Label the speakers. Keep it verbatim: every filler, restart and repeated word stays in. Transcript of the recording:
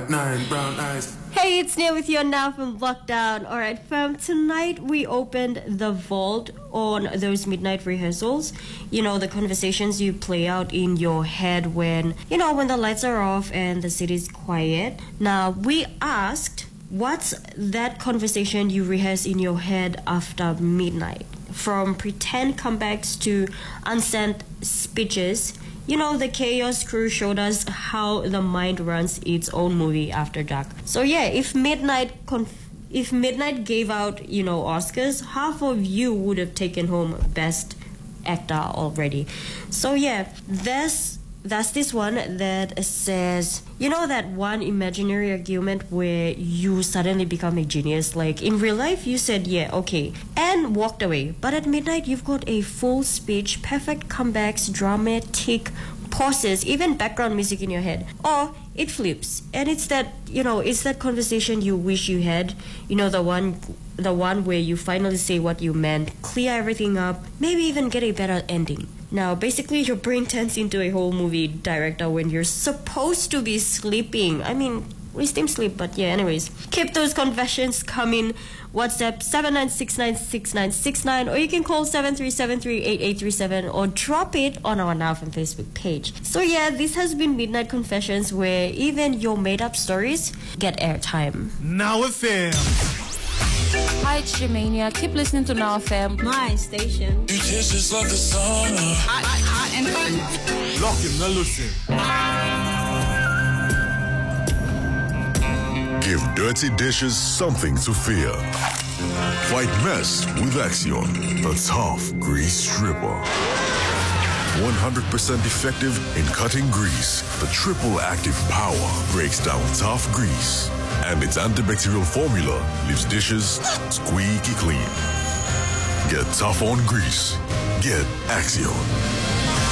Speaker 1: nine, brown eyes.
Speaker 2: Hey, it's Nia with you now from Lockdown. Alright, fam, tonight we opened the vault on those midnight rehearsals. You know, the conversations you play out in your head when, you know, when the lights are off and the city's quiet. Now, we asked, what's that conversation you rehearse in your head after midnight? From pretend comebacks to unsent speeches. You know, the Chaos crew showed us how the mind runs its own movie after dark. So yeah, if Midnight conf- if Midnight gave out, you know, Oscars, half of you would have taken home Best Actor already. So yeah, there's that's this one that says, you know, that one imaginary argument where you suddenly become a genius. Like in real life, you said yeah, okay, and walked away. But at midnight, you've got a full speech, perfect comebacks, dramatic pauses, even background music in your head. Or it flips, and it's that, you know, it's that conversation you wish you had. You know, the one, the one where you finally say what you meant, clear everything up, maybe even get a better ending. Now, basically, your brain turns into a whole movie director when you're supposed to be sleeping. I mean, we still sleep, but yeah, anyways. Keep those confessions coming. WhatsApp seven nine six nine six nine six nine, or you can call seven three seven three eight eight three seven, or drop it on our Now From Facebook page. So yeah, this has been Midnight Confessions, where even your made-up stories get airtime.
Speaker 1: Now F M.
Speaker 3: Hi, it's Germania. Keep listening to Now F M.
Speaker 4: My station.
Speaker 5: You just like the summer.
Speaker 4: Hot, hot, and fun.
Speaker 1: Lock in, now listen.
Speaker 6: Give dirty dishes something to fear. Fight mess with Axion, the tough grease stripper. one hundred percent effective in cutting grease, the triple active power breaks down tough grease. And its antibacterial formula leaves dishes squeaky clean. Get tough on grease. Get Axion.